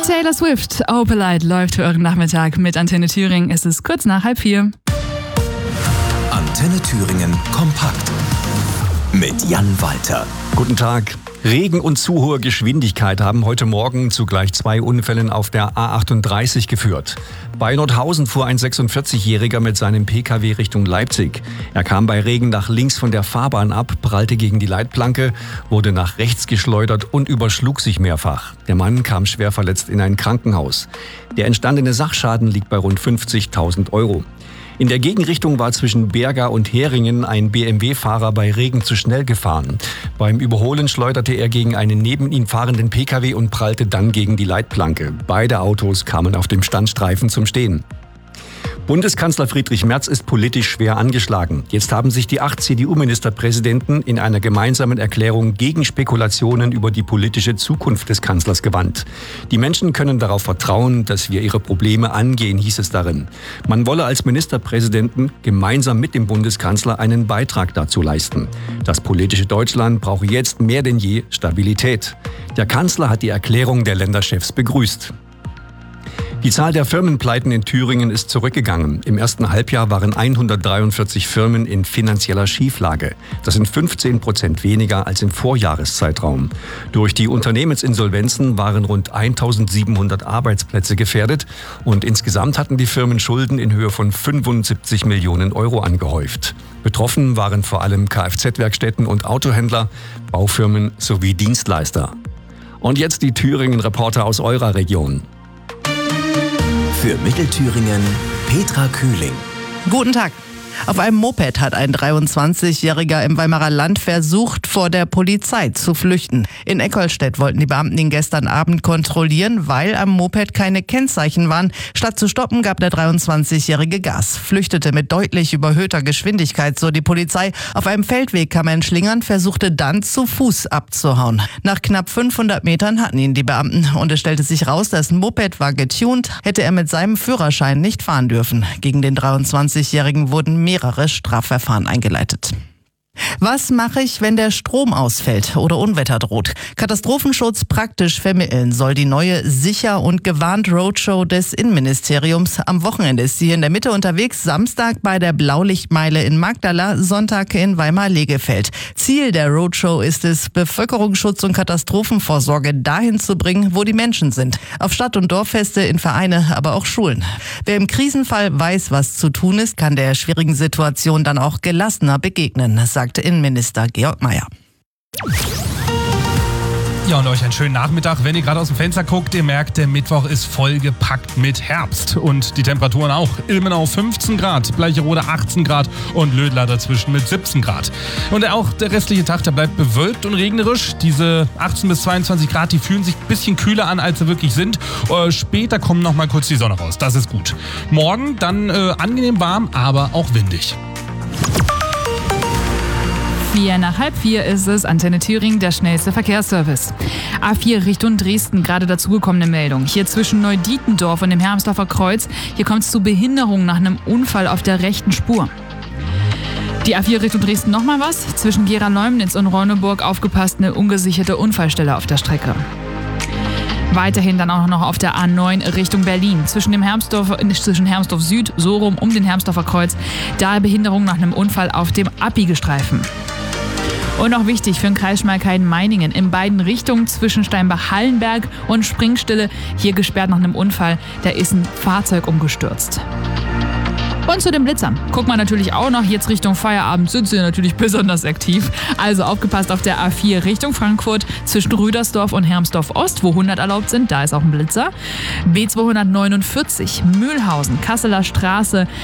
Taylor Swift, Opalite läuft für euren Nachmittag mit Antenne Thüringen. Es ist kurz nach 3:30. Antenne Thüringen kompakt mit Jan Walter. Guten Tag. Regen und zu hohe Geschwindigkeit haben heute Morgen zu gleich 2 Unfällen auf der A38 geführt. Bei Nordhausen fuhr ein 46-Jähriger mit seinem Pkw Richtung Leipzig. Er kam bei Regen nach links von der Fahrbahn ab, prallte gegen die Leitplanke, wurde nach rechts geschleudert und überschlug sich mehrfach. Der Mann kam schwer verletzt in ein Krankenhaus. Der entstandene Sachschaden liegt bei rund 50.000 Euro. In der Gegenrichtung war zwischen Berga und Heringen ein BMW-Fahrer bei Regen zu schnell gefahren. Beim Überholen schleuderte er gegen einen neben ihm fahrenden Pkw und prallte dann gegen die Leitplanke. Beide Autos kamen auf dem Standstreifen zum Stehen. Bundeskanzler Friedrich Merz ist politisch schwer angeschlagen. Jetzt haben sich die 8 CDU-Ministerpräsidenten in einer gemeinsamen Erklärung gegen Spekulationen über die politische Zukunft des Kanzlers gewandt. Die Menschen können darauf vertrauen, dass wir ihre Probleme angehen, hieß es darin. Man wolle als Ministerpräsidenten gemeinsam mit dem Bundeskanzler einen Beitrag dazu leisten. Das politische Deutschland brauche jetzt mehr denn je Stabilität. Der Kanzler hat die Erklärung der Länderchefs begrüßt. Die Zahl der Firmenpleiten in Thüringen ist zurückgegangen. Im ersten Halbjahr waren 143 Firmen in finanzieller Schieflage. Das sind 15% weniger als im Vorjahreszeitraum. Durch die Unternehmensinsolvenzen waren rund 1.700 Arbeitsplätze gefährdet und insgesamt hatten die Firmen Schulden in Höhe von 75 Millionen Euro angehäuft. Betroffen waren vor allem Kfz-Werkstätten und Autohändler, Baufirmen sowie Dienstleister. Und jetzt die Thüringen-Reporter aus eurer Region. Für Mittelthüringen Petra Kühling. Guten Tag. Auf einem Moped hat ein 23-Jähriger im Weimarer Land versucht, vor der Polizei zu flüchten. In Eckolstedt wollten die Beamten ihn gestern Abend kontrollieren, weil am Moped keine Kennzeichen waren. Statt zu stoppen, gab der 23-Jährige Gas, flüchtete mit deutlich überhöhter Geschwindigkeit, so die Polizei. Auf einem Feldweg kam er entschlingern, versuchte dann zu Fuß abzuhauen. Nach knapp 500 Metern hatten ihn die Beamten und es stellte sich raus, das Moped war getuned, hätte er mit seinem Führerschein nicht fahren dürfen. Gegen den 23-Jährigen wurden mehrere Strafverfahren eingeleitet. Was mache ich, wenn der Strom ausfällt oder Unwetter droht? Katastrophenschutz praktisch vermitteln soll die neue Sicher und gewarnt Roadshow des Innenministeriums. Am Wochenende ist sie hier in der Mitte unterwegs, Samstag bei der Blaulichtmeile in Magdala, Sonntag in Weimar-Legefeld. Ziel der Roadshow ist es, Bevölkerungsschutz und Katastrophenvorsorge dahin zu bringen, wo die Menschen sind. Auf Stadt- und Dorffeste, in Vereine, aber auch Schulen. Wer im Krisenfall weiß, was zu tun ist, kann der schwierigen Situation dann auch gelassener begegnen, sagte Innenminister Georg Mayer. Ja, und euch einen schönen Nachmittag. Wenn ihr gerade aus dem Fenster guckt, ihr merkt, der Mittwoch ist vollgepackt mit Herbst. Und die Temperaturen auch. Ilmenau 15 Grad, Bleicherode 18 Grad und Lödler dazwischen mit 17 Grad. Und auch der restliche Tag, der bleibt bewölkt und regnerisch. Diese 18 bis 22 Grad, die fühlen sich ein bisschen kühler an, als sie wirklich sind. Später kommt noch mal kurz die Sonne raus. Das ist gut. Morgen dann angenehm warm, aber auch windig. 3:45 ist es, Antenne Thüringen, der schnellste Verkehrsservice. A4 Richtung Dresden, gerade dazugekommene Meldung. Hier zwischen Neudietendorf und dem Hermsdorfer Kreuz. Hier kommt es zu Behinderungen nach einem Unfall auf der rechten Spur. Die A4 Richtung Dresden nochmal was. Zwischen Gera-Leumnitz und Reuneburg aufgepasst, eine ungesicherte Unfallstelle auf der Strecke. Weiterhin dann auch noch auf der A9 Richtung Berlin. Zwischen Hermsdorf Süd, so rum um den Hermsdorfer Kreuz. Da Behinderung nach einem Unfall auf dem Abbiegestreifen. Und noch wichtig für den Kreis Schmalkalden-Meiningen. In beiden Richtungen zwischen Steinbach-Hallenberg und Springstille. Hier gesperrt nach einem Unfall. Da ist ein Fahrzeug umgestürzt. Und zu den Blitzern. Guckt man natürlich auch noch, jetzt Richtung Feierabend sind sie natürlich besonders aktiv. Also aufgepasst auf der A4 Richtung Frankfurt zwischen Rüdersdorf und Hermsdorf Ost, wo 100 erlaubt sind, da ist auch ein Blitzer. B249 Mühlhausen, Kasseler Straße,